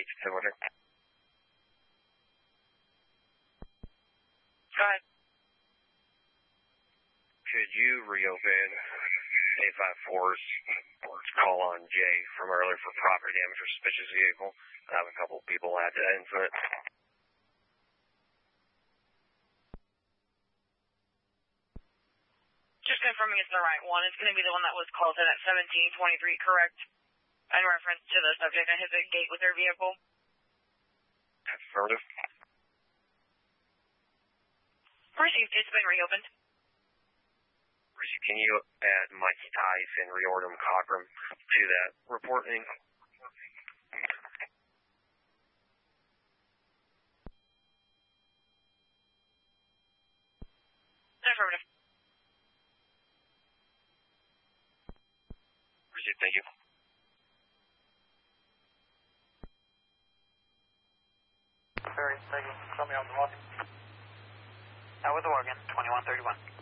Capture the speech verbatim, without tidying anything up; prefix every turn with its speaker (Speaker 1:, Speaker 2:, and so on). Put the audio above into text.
Speaker 1: eight seven one.
Speaker 2: Go ahead.
Speaker 1: Could you reopen eight five four's call on Jay from earlier for property damage or suspicious vehicle? I have a couple people add to that incident.
Speaker 2: Just confirming it's the right one. It's going to be the one that was called in at seventeen twenty-three, correct? In reference to the subject that hit the gate with their vehicle?
Speaker 1: Affirmative.
Speaker 2: Received. It's been reopened.
Speaker 1: Received. Can you add Mikey Tice and Riordum Cochran to that reporting?
Speaker 2: Affirmative.
Speaker 1: Received. Thank you.
Speaker 3: Ferry, thank you. Tell me on the walk. Now with Oregon, twenty-one thirty-one.